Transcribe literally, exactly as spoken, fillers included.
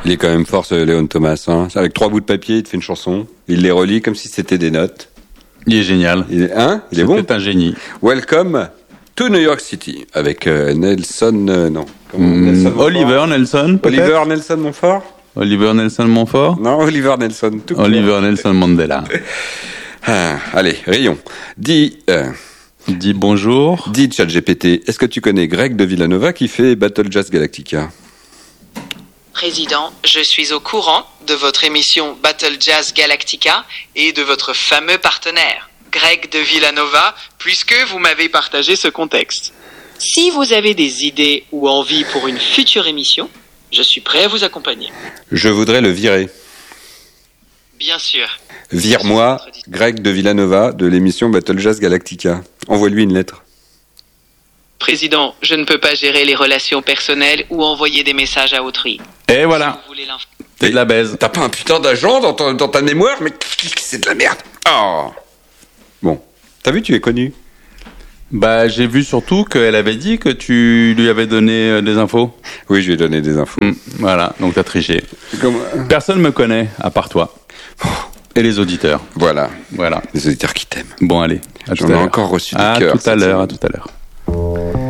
Il est quand même fort, ce Léon Thomas. Hein. Avec trois bouts de papier, il te fait une chanson. Il les relie comme si c'était des notes. Il est génial. Il est, hein il est bon. C'est un génie. Welcome to New York City. Avec euh, Nelson... Euh, non. Mmh, Nelson Oliver Nelson, peut-être Oliver Nelson Montfort Oliver Nelson Montfort Non, Oliver Nelson. Tout Oliver court. Nelson Mandela. ah, allez, rayon. Dis... Euh, Dis bonjour. Dis ChatGPT, est-ce que tu connais Greg de Villanova qui fait Battle Jazz Galactica? Président, je suis au courant de votre émission Battle Jazz Galactica et de votre fameux partenaire, Greg de Villanova, puisque vous m'avez partagé ce contexte. Si vous avez des idées ou envies pour une future émission, je suis prêt à vous accompagner. Je voudrais le virer. Bien sûr. Vire-moi Greg de Villanova de l'émission Battle Jazz Galactica. Envoie-lui une lettre. Président, je ne peux pas gérer les relations personnelles ou envoyer des messages à autrui. Et voilà. Si c'est de la baise. T'as pas un putain d'agent dans, ton, dans ta mémoire, mais c'est de la merde. Oh. Bon, t'as vu, tu es connu. Bah, j'ai vu surtout qu'elle avait dit que tu lui avais donné des infos. Oui, je lui ai donné des infos. Mmh, voilà, donc t'as triché. Comme... Personne me connaît, à part toi. Et les auditeurs. Voilà. Voilà. Les auditeurs qui t'aiment. Bon, allez. J'en ai encore reçu du cœur. À tout à l'heure, à tout à l'heure.